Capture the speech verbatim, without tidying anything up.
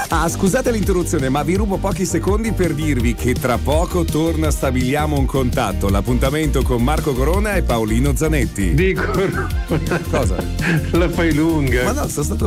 Ah, scusate l'interruzione, ma vi rubo pochi secondi per dirvi che tra poco torna Stabiliamo un contatto, l'appuntamento con Marco Corona e Paolino Zanetti. Dico, cosa? la fai lunga. Ma no, sono stato